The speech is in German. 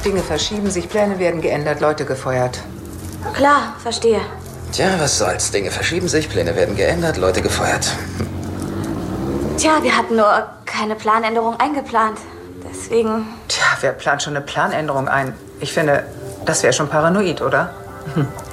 Dinge verschieben sich, Pläne werden geändert, Leute gefeuert. Klar, verstehe. Tja, was soll's. Dinge verschieben sich, Pläne werden geändert, Leute gefeuert. Tja, wir hatten nur keine Planänderung eingeplant. Deswegen... Tja, wer plant schon eine Planänderung ein? Ich finde, das wäre schon paranoid, oder?